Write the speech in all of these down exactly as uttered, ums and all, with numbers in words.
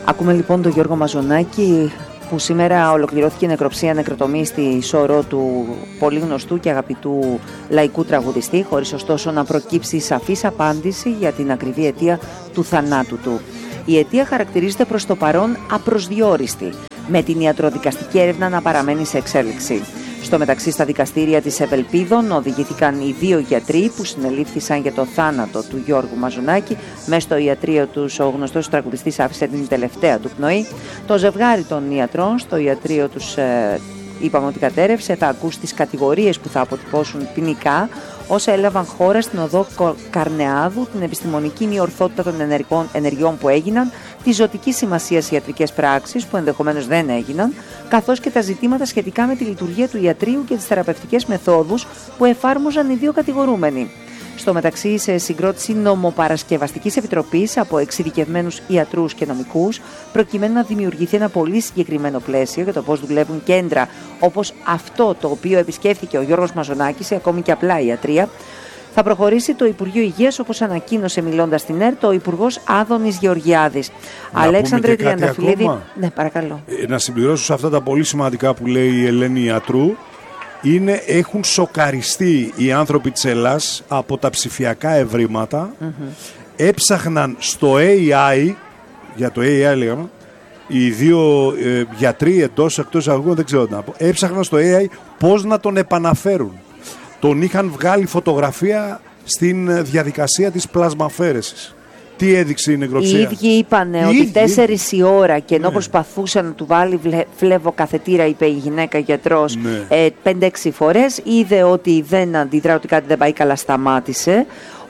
Ακούμε λοιπόν τον Γιώργο Μαζονάκη, που σήμερα ολοκληρώθηκε η νεκροψία νεκροτομή στη Σωρό του πολύ γνωστού και αγαπητού λαϊκού τραγουδιστή, χωρίς ωστόσο να προκύψει σαφής απάντηση για την ακριβή αιτία του θανάτου του. Η αιτία χαρακτηρίζεται προς το παρόν απροσδιόριστη, με την ιατροδικαστική έρευνα να παραμένει σε εξέλιξη. Στο μεταξύ, στα δικαστήρια της Ευελπίδων οδηγήθηκαν οι δύο γιατροί που συνελήφθησαν για το θάνατο του Γιώργου Μαζονάκη. Μες στο ιατρείο τους ο γνωστός τραγουδιστής άφησε την τελευταία του πνοή. Το ζευγάρι των ιατρών στο ιατρείο τους ε, είπαμε ότι κατέρευσε. Θα ακούσει τις κατηγορίες που θα αποτυπώσουν ποινικά όσα έλαβαν χώρα στην οδό Καρνεάδου, την επιστημονική μη ορθότητα των ενεργών, ενεργειών που έγιναν, τη ζωτική σημασία ιατρικές πράξεις που ενδεχομένως δεν έγιναν, καθώς και τα ζητήματα σχετικά με τη λειτουργία του ιατρείου και τις θεραπευτικές μεθόδους που εφάρμοζαν οι δύο κατηγορούμενοι. Στο μεταξύ, σε συγκρότηση νομοπαρασκευαστικής επιτροπής από εξειδικευμένους ιατρούς και νομικούς, προκειμένου να δημιουργηθεί ένα πολύ συγκεκριμένο πλαίσιο για το πώς δουλεύουν κέντρα όπως αυτό το οποίο επισκέφθηκε ο Γιώργος Μαζονάκης, ακόμη και απλά ιατρία, θα προχωρήσει το Υπουργείο Υγείας, όπως ανακοίνωσε μιλώντας στην ΕΡΤ ο Υπουργός Άδωνης Γεωργιάδης. Να Αλέξανδρε Τριανταφυλλίδη. Ναι, παρακαλώ. Ε, να συμπληρώσω σε αυτά τα πολύ σημαντικά που λέει η Ελένη Ιατρού. Είναι, έχουν σοκαριστεί οι άνθρωποι της Ελλάς από τα ψηφιακά ευρήματα. Mm-hmm. Έψαχναν στο έι άι, για το έι άι λέγαμε, οι δύο ε, γιατροί εντός εκτός αγωγών, δεν ξέρω τι να πω, έψαχναν στο έι άι πώς να τον επαναφέρουν. Τον είχαν βγάλει φωτογραφία στην διαδικασία της πλασμαφέρεσης. Τι έδειξε η νεκροψία? Οι ίδιοι είπανε ότι τέσσερις η ώρα και ενώ ναι. προσπαθούσε να του βάλει φλεβοκαθετήρα, είπε η γυναίκα γιατρός, ναι. ε, πέντε-έξι φορές, είδε ότι δεν αντιδρά, ότι κάτι δεν πάει καλά, σταμάτησε.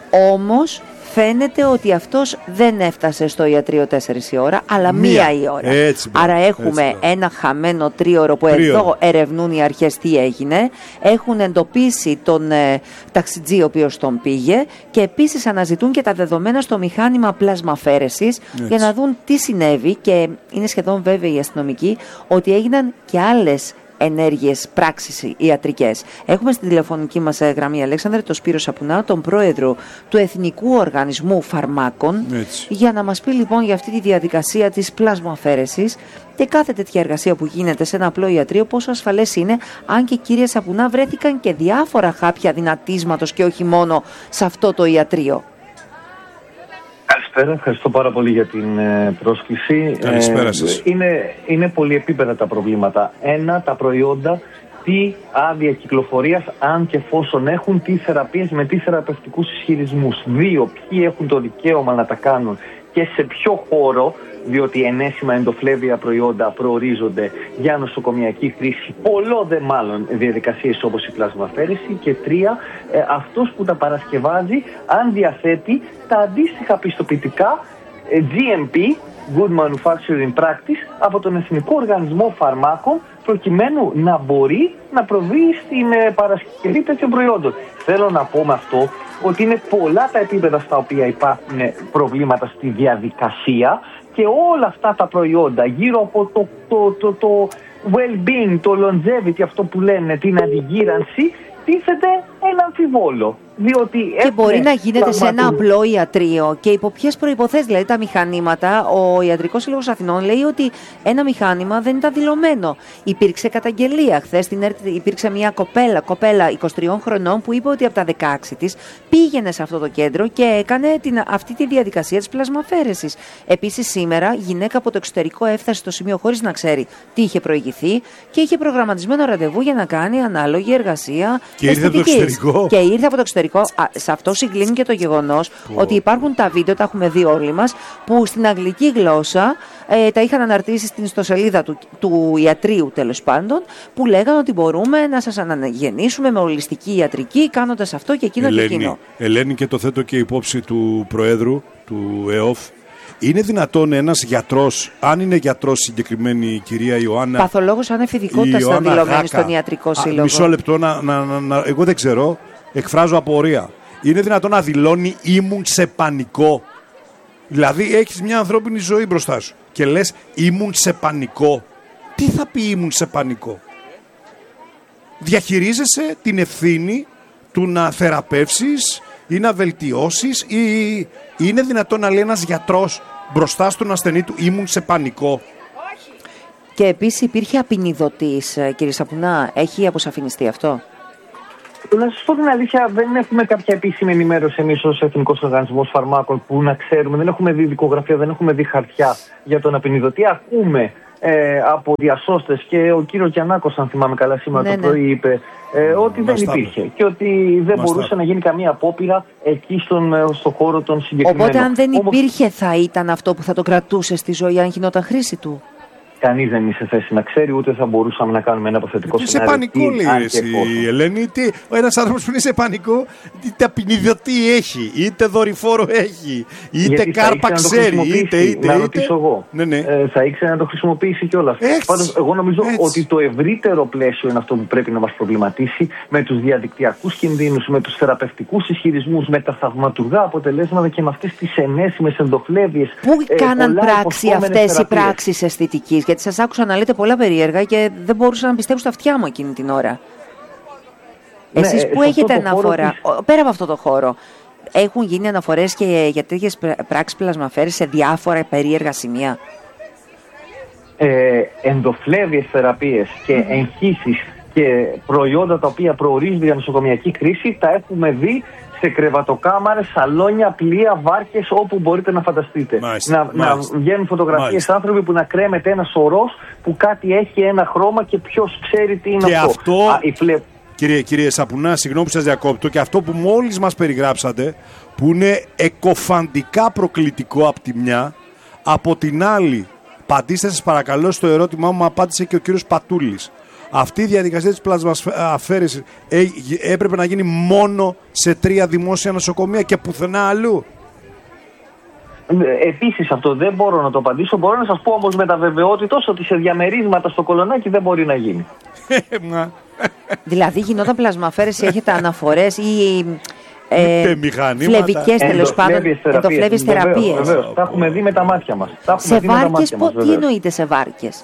Όμως φαίνεται ότι αυτός δεν έφτασε στο ιατρείο τέσσερις η ώρα, αλλά μία, μία η ώρα. Έτσι, Άρα έχουμε έτσι, ένα χαμένο τρίωρο που τρίωρο. Εδώ ερευνούν οι αρχές τι έγινε. Έχουν εντοπίσει τον ε, ταξιτζή ο οποίος τον πήγε και επίσης αναζητούν και τα δεδομένα στο μηχάνημα πλασμαφέρεσης για να δουν τι συνέβη, και είναι σχεδόν βέβαιοι οι αστυνομικοί ότι έγιναν και άλλες ενέργειες, πράξεις ιατρικές. Έχουμε στην τηλεφωνική μας γραμμή, Αλέξανδρε, τον Σπύρο Σαπουνά, τον πρόεδρο του Εθνικού Οργανισμού Φαρμάκων, έτσι, για να μας πει λοιπόν για αυτή τη διαδικασία της πλασμοαφαίρεσης και κάθε τέτοια εργασία που γίνεται σε ένα απλό ιατρείο, πόσο ασφαλές είναι, αν και, κύριε Σαπουνά, βρέθηκαν και διάφορα χάπια δυνατίσματος και όχι μόνο σε αυτό το ιατρείο. Καλησπέρα, ευχαριστώ πάρα πολύ για την ε, πρόσκληση. Καλησπέρα σας. Ε, είναι, είναι πολυεπίπεδα τα προβλήματα. Ένα, τα προϊόντα, τι άδεια κυκλοφορίας, αν και εφόσον έχουν, τι θεραπείες με τι θεραπευτικούς ισχυρισμούς. Δύο, ποιοι έχουν το δικαίωμα να τα κάνουν και σε ποιο χώρο, διότι ενέσιμα εντοφλέβια προϊόντα προορίζονται για νοσοκομιακή χρήση, πολλό δε μάλλον διαδικασίες όπως η πλασμαφέρεση. Και τρία, ε, αυτός που τα παρασκευάζει, αν διαθέτει τα αντίστοιχα πιστοποιητικά ε, τζι εμ πι, Good Manufacturing Practice, από τον Εθνικό Οργανισμό Φαρμάκων, προκειμένου να μπορεί να προβεί στην ε, παρασκευή τέτοιων προϊόντων. Θέλω να πω με αυτό ότι είναι πολλά τα επίπεδα στα οποία υπάρχουν προβλήματα στη διαδικασία, και όλα αυτά τα προϊόντα γύρω από το, το, το, το well-being, το longevity, αυτό που λένε, την αντιγύρανση, τίθεται ένα αμφιβόλο. Διότι και μπορεί να γίνεται πραγματικού σε ένα απλό ιατρείο και υπό ποιες προϋποθέσεις, δηλαδή τα μηχανήματα. Ο Ιατρικός Σύλλογος Αθηνών λέει ότι ένα μηχάνημα δεν ήταν δηλωμένο. Υπήρξε καταγγελία. Χθες στην ΕΡΤ υπήρξε μια κοπέλα, κοπέλα είκοσι τριών χρονών, που είπε ότι από τα δεκαέξι της πήγαινε σε αυτό το κέντρο και έκανε την, αυτή τη διαδικασία της πλασμαφέρεσης. Επίσης, σήμερα γυναίκα από το εξωτερικό έφτασε στο σημείο χωρίς να ξέρει τι είχε προηγηθεί και είχε προγραμματισμένο ραντεβού για να κάνει ανάλογη εργασία. Και ήρθε από το εξωτερικό. Και ήρθε από το εξωτερικό. Σε αυτό συγκλίνει και το γεγονός oh. ότι υπάρχουν τα βίντεο, τα έχουμε δει όλοι μας, που στην αγγλική γλώσσα ε, τα είχαν αναρτήσει στην ιστοσελίδα του, του ιατρείου, τέλος πάντων, που λέγανε ότι μπορούμε να σας αναγεννήσουμε με ολιστική ιατρική κάνοντας αυτό και εκείνο Ελένη, και εκείνο. Ελένη, και το θέτω και υπόψη του Προέδρου του ΕΟΦ. Είναι δυνατόν ένας γιατρός, αν είναι γιατρός συγκεκριμένη κυρία Ιωάννα, παθολόγος ανεφηδικότητας ήταν δηλωμένη στον Ιατρικό Σύλλογο. Α, μισό λεπτό, να, να, να, να, εγώ δεν ξέρω, εκφράζω απορία. Είναι δυνατόν να δηλώνει ήμουν σε πανικό? Δηλαδή έχεις μια ανθρώπινη ζωή μπροστά σου και λες ήμουν σε πανικό. Τι θα πει ήμουν σε πανικό? Διαχειρίζεσαι την ευθύνη του να θεραπεύσεις ή να βελτιώσεις, ή είναι δυνατόν να λέει ένας γιατρός μπροστά στον ασθενή του, ήμουν σε πανικό. Και επίσης υπήρχε απεινιδωτής, κύριε Σαπουνά. Έχει αποσαφινιστεί αυτό? Να σας πω την αλήθεια, δεν έχουμε κάποια επίσημη ενημέρωση εμείς ως Εθνικός Οργανισμός Φαρμάκων που να ξέρουμε. Δεν έχουμε δει δικογραφία, δεν έχουμε δει χαρτιά για τον απεινιδωτή. Ακούμε ε, από διασώστες και ο κύριος Γιαννάκος, αν θυμάμαι καλά, σήμερα ναι, το πρωί ναι. είπε ε, ότι δεν υπήρχε και ότι δεν Μαστά. μπορούσε να γίνει καμία απόπειρα εκεί στον, στον χώρο των συγκεκριμένων. Οπότε αν δεν Όμως, υπήρχε θα ήταν αυτό που θα το κρατούσε στη ζωή αν γινόταν χρήση του? Κανείς δεν είναι σε θέση να ξέρει, ούτε θα μπορούσαμε να κάνουμε ένα αποθετικό σενάριο. Σε πανικό λέει εσύ, Ελένη. Τι, ένας άνθρωπος που είναι σε πανικό, είτε απεινιδωτή έχει, είτε δορυφόρο έχει, είτε γιατί κάρπα ξέρει, είτε, είτε. Να είτε, ρωτήσω εγώ. Ναι, ναι. Ε, θα ήξερε να το χρησιμοποιήσει κιόλας. Πάντως, εγώ νομίζω έτσι. ότι το ευρύτερο πλαίσιο είναι αυτό που πρέπει να μας προβληματίσει, με τους διαδικτυακούς κινδύνους, με τους θεραπευτικούς ισχυρισμούς, με τα θαυματουργά αποτελέσματα και με αυτές τις ενέσιμες ενδοφλέβειες. Πού ε, κάναν πράξη αυτές οι πράξεις αισθητικής? Γιατί σας άκουσα να λέτε πολλά περίεργα και δεν μπορούσα να πιστέψω τα αυτιά μου εκείνη την ώρα. Ναι, εσείς που έχετε αναφορά, της... πέρα από αυτό το χώρο, έχουν γίνει αναφορές και για τέτοιες πράξεις πλασμαφέρες σε διάφορα περίεργα σημεία? Ε, ενδοφλέβιες θεραπείες και mm. εγχύσεις και προϊόντα τα οποία προορίζονται για νοσοκομιακή κρίση τα έχουμε δει σε κρεβατοκάμαρες, σαλόνια, πλοία, βάρκες, όπου μπορείτε να φανταστείτε. Μάλιστα, να, μάλιστα. να βγαίνουν φωτογραφίες άνθρωποι που να κρέμεται ένας ορός που κάτι έχει ένα χρώμα και ποιος ξέρει τι είναι και αυτό. αυτό... Α, η φλε... Κύριε, κύριε Σαπουνά, συγγνώμη που σας διακόπτω, και αυτό που μόλις μας περιγράψατε, που είναι εκοφαντικά προκλητικό από τη μια, από την άλλη, απαντήστε σας παρακαλώ στο ερώτημά μου, απάντησε και ο κύριος Πατούλης. Αυτή η διαδικασία της πλασμαφαίρεσης έπρεπε να γίνει μόνο σε τρία δημόσια νοσοκομεία και πουθενά αλλού? Επίσης αυτό δεν μπορώ να το απαντήσω. Μπορώ να σας πω όμως με τα βεβαιότητος ότι σε διαμερίσματα στο Κολονάκι δεν μπορεί να γίνει. Δηλαδή γινόταν πλασμαφέρεση, έχετε αναφορές ή ε, φλεβικές τέλος πάντων, ενδοφλέβιες θεραπείες? Βεβαίως, τα έχουμε δει με τα μάτια μας. Σε βάρκες, τι εννοείται σε βάρκες?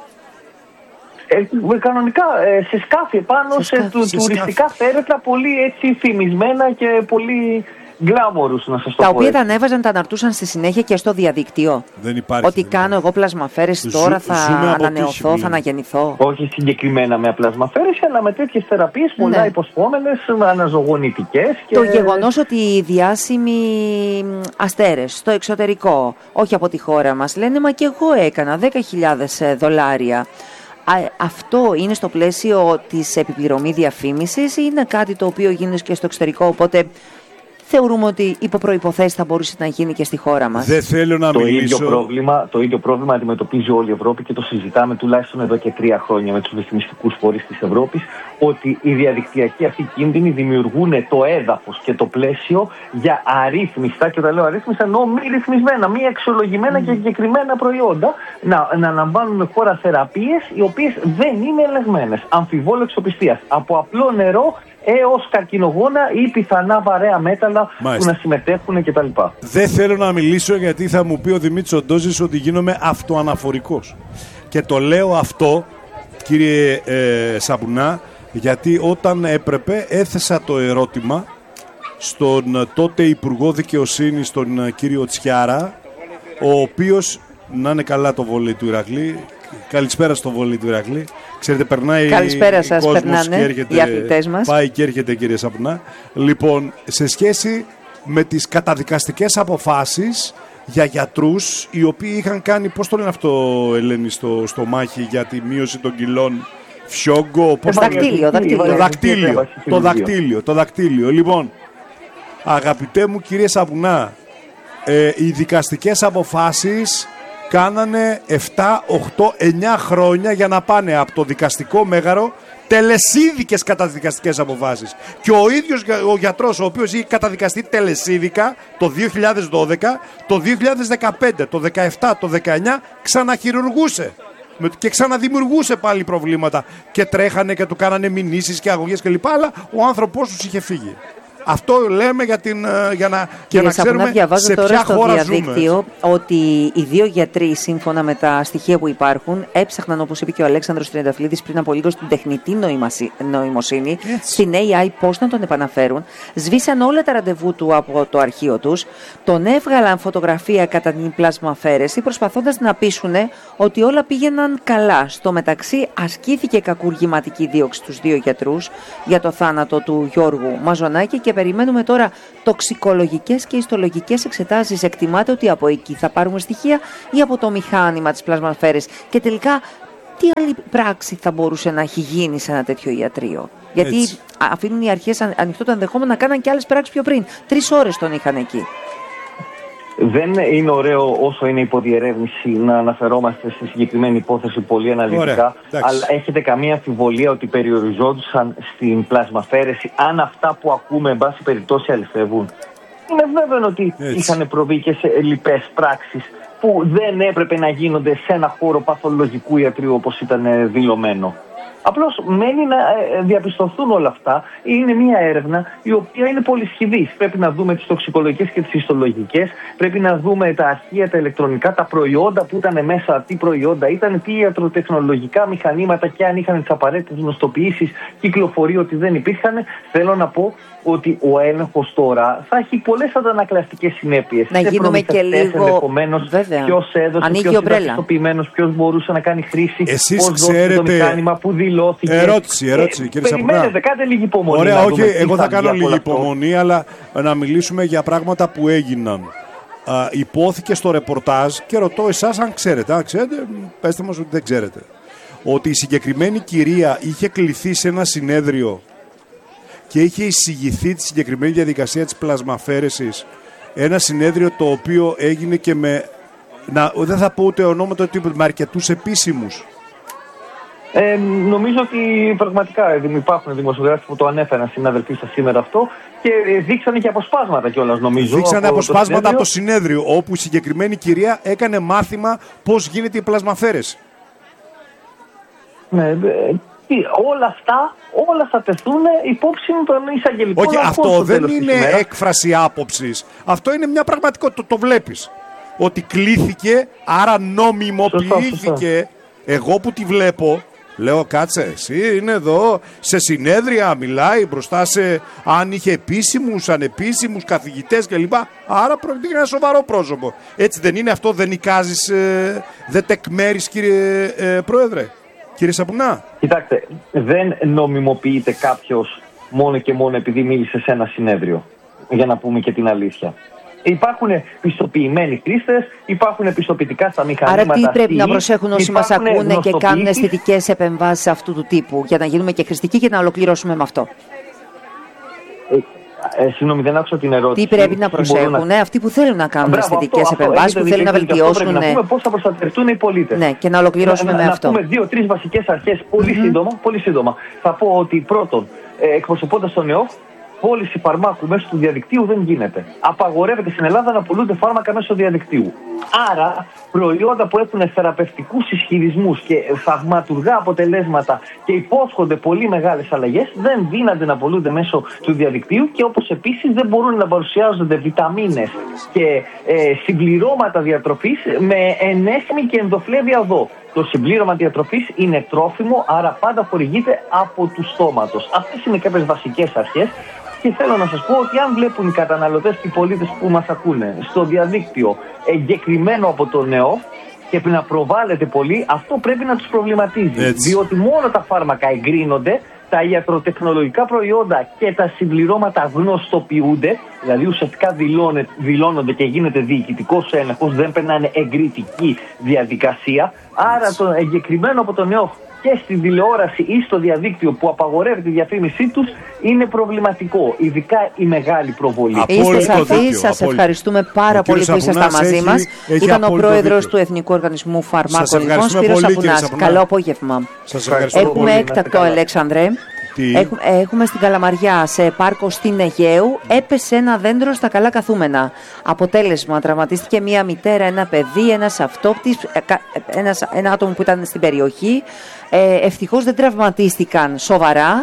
Ε, κανονικά ε, σε σκάφη επάνω, σε, σε, σκάφη, σε τουριστικά θέρετρα, πολύ έτσι φημισμένα και πολύ γκλάμορους, να σας το τα πω. οποία τα ανέβαζαν, τα αναρτούσαν στη συνέχεια και στο διαδίκτυο. Δεν υπάρχει. Ότι κάνω εγώ πλασμαφέρεση τώρα, θα ανανεωθώ, θα αναγεννηθώ. Όχι συγκεκριμένα με πλασμαφέρεση, αλλά με τέτοιες θεραπείες πολλά ναι. υποσχόμενες, αναζωογονητικές. Και... Το γεγονός ότι οι διάσημοι αστέρες στο εξωτερικό, όχι από τη χώρα μας, λένε μα και εγώ έκανα δέκα χιλιάδες δολάρια. Αυτό είναι στο πλαίσιο της επιπληρωμή διαφήμισης ή είναι κάτι το οποίο γίνεται και στο εξωτερικό, οπότε θεωρούμε ότι υπό προϋποθέσεις θα μπορούσε να γίνει και στη χώρα μας? Δεν θέλω να το μιλήσω. Ίδιο πρόβλημα, το ίδιο πρόβλημα αντιμετωπίζει όλη η Ευρώπη και το συζητάμε τουλάχιστον εδώ και τρία χρόνια με τους ρυθμιστικούς φορείς της Ευρώπης, ότι οι διαδικτυακοί αυτοί κίνδυνοι δημιουργούν το έδαφος και το πλαίσιο για αρρύθμιστα, και όταν λέω αρρύθμιστα εννοώ μη ρυθμισμένα, μη αξιολογημένα mm. και συγκεκριμένα προϊόντα, να, να λαμβάνουν χώρα θεραπείες οι οποίες δεν είναι ελεγμένες, αμφιβόλου αξιοπιστίας, από απλό νερό έως καρκινογόνα ή πιθανά βαρέα μέταλλα. Μάλιστα. Που να συμμετέχουν κτλ. Δεν θέλω να μιλήσω γιατί θα μου πει ο Δημήτρης Οντόζης ότι γίνομαι αυτοαναφορικός. Και το λέω αυτό, κύριε ε, Σαπουνά, γιατί όταν έπρεπε έθεσα το ερώτημα στον τότε Υπουργό Δικαιοσύνης, τον κύριο Τσιάρα, ο οποίος, να είναι καλά το βόλεϊ του Ηρακλή. Καλησπέρα στο βόλεϊ του Ηρακλή. Ξέρετε, περνάει Καλησπέρα σας, κόσμος περνάνε και έρχεται, οι αθλητές μας. Πάει και έρχεται, κύριε Σαπουνά. Λοιπόν, σε σχέση με τις καταδικαστικές αποφάσεις για γιατρούς οι οποίοι είχαν κάνει, πώς το λένε αυτό, Ελένη, στο, στο μάχη για τη μείωση των κιλών, φιόγκο, πώς το δακτύλιο, δακτύλιο. Το δακτύλιο, το δακτύλιο, το δακτύλιο. Λοιπόν, αγαπητέ μου κύριε Σαπουνά, ε, οι δικαστικές αποφάσεις κάνανε επτά, οκτώ, εννιά χρόνια για να πάνε από το δικαστικό μέγαρο τελεσίδικες καταδικαστικές αποφάσεις. Και ο ίδιος ο γιατρός, ο οποίος είχε καταδικαστεί τελεσίδικα το δύο χιλιάδες δώδεκα, το δύο χιλιάδες δεκαπέντε, το δεκαεπτά, το δεκαεννιά ξαναχειρουργούσε και ξαναδημιουργούσε πάλι προβλήματα και τρέχανε και του κάνανε μηνύσεις και αγωγές κλπ. Αλλά ο άνθρωπός τους είχε φύγει. Αυτό λέμε για, την, για να, για να ξέρουμε να διαβάζω σε τώρα ποια στο χώρα διαδίκτυο ζούμε. Ότι οι δύο γιατροί, σύμφωνα με τα στοιχεία που υπάρχουν, έψαχναν, όπως είπε και ο Αλέξανδρος Τριανταφυλλίδης πριν από λίγο, στην τεχνητή νοημασι... νοημοσύνη, Έτσι. στην έι άι, πώς να τον επαναφέρουν. Σβήσαν όλα τα ραντεβού του από το αρχείο τους, τον έβγαλαν φωτογραφία κατά την πλασμαφαίρεση, προσπαθώντας να πείσουν ότι όλα πήγαιναν καλά. Στο μεταξύ, ασκήθηκε κακουργηματική δίωξη στους δύο γιατρούς για το θάνατο του Γιώργου Μαζονάκη και περιμένουμε τώρα τοξικολογικές και ιστολογικές εξετάσεις. Εκτιμάται ότι από εκεί θα πάρουμε στοιχεία ή από το μηχάνημα της πλασμαφέρης. Και τελικά, τι άλλη πράξη θα μπορούσε να έχει γίνει σε ένα τέτοιο ιατρείο? Γιατί Έτσι. αφήνουν οι αρχές ανοιχτό το ενδεχόμενο να κάναν και άλλες πράξεις πιο πριν. Τρεις ώρες τον είχαν εκεί. Δεν είναι ωραίο όσο είναι υποδιερεύνηση να αναφερόμαστε στη συγκεκριμένη υπόθεση πολύ αναλυτικά. Ωραία, αλλά έχετε καμία αμφιβολία ότι περιοριζόντουσαν στην πλασμαφέρεση, αν αυτά που ακούμε εν πάση περιπτώσει αληθεύουν? Είναι βέβαιο ότι Έτσι. είχαν προβεί και σε λοιπές πράξεις που δεν έπρεπε να γίνονται σε ένα χώρο παθολογικού ιατρίου όπως ήταν δηλωμένο. Απλώς μένει να διαπιστωθούν όλα αυτά. Είναι μια έρευνα η οποία είναι πολυσχηδής. Πρέπει να δούμε τις τοξικολογικές και τις ιστολογικές. Πρέπει να δούμε τα αρχεία, τα ηλεκτρονικά, τα προϊόντα που ήταν μέσα, τι προϊόντα ήταν, τι ιατροτεχνολογικά μηχανήματα και αν είχαν τις απαραίτητες γνωστοποιήσεις, κυκλοφορεί ότι δεν υπήρχαν. Θέλω να πω ότι ο έλεγχος τώρα θα έχει πολλές αντανακλαστικές συνέπειες. Να γίνουμε και λίγο. Ποιος έδωσε, ποιος ήταν πιστοποιημένος, ποιος μπορούσε να κάνει χρήση, εσείς πώς ξέρετε... δόθηκε το μηχάνημα, που δηλώθηκε. Ερώτηση, ερώτηση, ε, κύριε Περιμένετε, Σαπουνά. κάντε λίγη υπομονή. Ωραία, όχι, okay, εγώ θα κάνω λίγη υπομονή, αλλά να μιλήσουμε για πράγματα που έγιναν. Α, υπόθηκε στο ρεπορτάζ και ρωτώ εσάς αν ξέρετε. Αν ξέρετε, πέστε μας ότι δεν ξέρετε. Ότι η συγκεκριμένη κυρία είχε κληθεί σε ένα συνέδριο και είχε εισηγηθεί τη συγκεκριμένη διαδικασία της πλασμαφέρεσης. Ένα συνέδριο το οποίο έγινε και με, να, δεν θα πω ούτε ονόματα, τίποτα, με αρκετούς επίσημους. Ε, νομίζω ότι πραγματικά υπάρχουν δημοσιογράφοι που το ανέφεραν συναδελφοί σας σήμερα αυτό και δείξανε και αποσπάσματα κιόλας, νομίζω. Δείξανε από αποσπάσματα το από το συνέδριο, όπου η συγκεκριμένη κυρία έκανε μάθημα πώς γίνεται η πλασμαφέρεση. Ναι, ε, όλα αυτά, όλα θα τεθούν υπόψη των εισαγγελικών. Όχι, αυτό δεν είναι έκφραση άποψης. Αυτό είναι μια πραγματικότητα, το, το βλέπεις. Ότι κλήθηκε, άρα νομιμοποιήθηκε. Σωστά, σωστά. Εγώ που τη βλέπω, λέω κάτσε, εσύ είναι εδώ σε συνέδρια, μιλάει μπροστά σε αν είχε επίσημους, ανεπίσημους, καθηγητές κλπ. Άρα πρόκειται για ένα σοβαρό πρόσωπο. Έτσι δεν είναι αυτό, δεν εικάζεις, ε, δεν τεκμέρεις κύριε ε, Πρόεδρε, κύριε Σαπουνά? Κοιτάξτε, δεν νομιμοποιείται κάποιος μόνο και μόνο επειδή μίλησε σε ένα συνέδριο, για να πούμε και την αλήθεια. Υπάρχουν πιστοποιημένοι χρήστες, υπάρχουν πιστοποιητικά στα μηχανήματα. Άρα τι πρέπει να προσέχουν όσοι μας ακούνε και κάνουν αισθητικές επεμβάσεις αυτού του τύπου, για να γίνουμε και χρηστικοί και να ολοκληρώσουμε με αυτό? Ε, ε, συγγνώμη, δεν άκουσα την ερώτηση. Τι πρέπει να προσέχουν να... αυτοί που θέλουν να κάνουν αισθητικές επεμβάσεις, που θέλουν να βελτιώσουν. Να πούμε πώς θα προστατευτούν οι πολίτες. Ναι, και να ολοκληρώσουμε να, με να, αυτό. Να πούμε δύο-τρεις βασικές αρχές πολύ, mm-hmm. σύντομα, πολύ σύντομα. Θα πω ότι πρώτον, ε, εκπροσωπώντας τον ΕΟΦ, πώληση φαρμάκου μέσω του διαδικτύου δεν γίνεται. Απαγορεύεται στην Ελλάδα να πουλούνται φάρμακα μέσω διαδικτύου. Άρα, προϊόντα που έχουν θεραπευτικούς ισχυρισμούς και θαυματουργά αποτελέσματα και υπόσχονται πολύ μεγάλες αλλαγές, δεν δύναται να πουλούνται μέσω του διαδικτύου και όπως επίσης δεν μπορούν να παρουσιάζονται βιταμίνες και ε, συμπληρώματα διατροφής με ενέσιμη και ενδοφλέβεια οδό. Το συμπλήρωμα διατροφής είναι τρόφιμο, άρα πάντα χορηγείται από του στόματος. Αυτές είναι κάποιες βασικές αρχές. Και θέλω να σας πω ότι αν βλέπουν οι καταναλωτές και οι πολίτες που μας ακούνε στο διαδίκτυο εγκεκριμένο από το ΝΕΟ και να προβάλλεται πολύ, αυτό πρέπει να τους προβληματίζει. Έτσι. Διότι μόνο τα φάρμακα εγκρίνονται, τα ιατροτεχνολογικά προϊόντα και τα συμπληρώματα γνωστοποιούνται, δηλαδή ουσιαστικά δηλώνονται και γίνεται διοικητικός έλεγχος, δεν περνάνε εγκριτική διαδικασία. Άρα το εγκεκριμένο από το ΝΕΟ και στην τηλεόραση ή στο διαδίκτυο που απαγορεύει τη διαφήμισή τους είναι προβληματικό, ειδικά η μεγάλη προβολή. Είστε σαφείς, σας ευχαριστούμε πάρα πολύ που ήσασταν μαζί μας. Ήταν ο πρόεδρος του Εθνικού Οργανισμού Φαρμάκων, λοιπόν, Σπύρος Σαπουνάς. Καλό απόγευμα. Σας ευχαριστώ. Έχουμε έκτακτο, Αλέξανδρε. Έχουμε, έχουμε στην Καλαμαριά, σε πάρκο στην Αιγαίου, έπεσε ένα δέντρο στα καλά καθούμενα. Αποτέλεσμα, τραυματίστηκε μία μητέρα, ένα παιδί, ένας αυτόπτης, ένας, ένα άτομο που ήταν στην περιοχή. Ε, ευτυχώς δεν τραυματίστηκαν σοβαρά.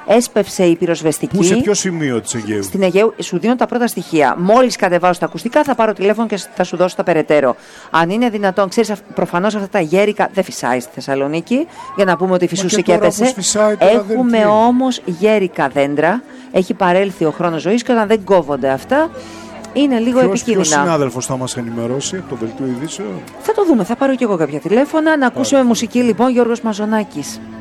έσπευσε η πυροσβεστική. Πού, σε ποιο σημείο της Αιγαίου? Στην Αιγαίου. Σου δίνω τα πρώτα στοιχεία. Μόλις κατεβάσω τα ακουστικά, θα πάρω τηλέφωνο και θα σου δώσω τα περαιτέρω. Αν είναι δυνατόν, ξέρεις, προφανώς αυτά τα γέρικα δεν φυσάει στη Θεσσαλονίκη, για να πούμε ότι φυσούσε και έπεσε. Έχουμε όμως γέρικα δέντρα. Έχει παρέλθει ο χρόνος ζωής και όταν δεν κόβονται αυτά, είναι λίγο ποιος, επικίνδυνα. Ποιος συνάδελφος θα μας ενημερώσει από το δελτίο ειδήσεων? Θα το δούμε, θα πάρω κι εγώ κάποια τηλέφωνα. Να ακούσουμε μουσική λοιπόν, Γιώργος Μαζονάκης.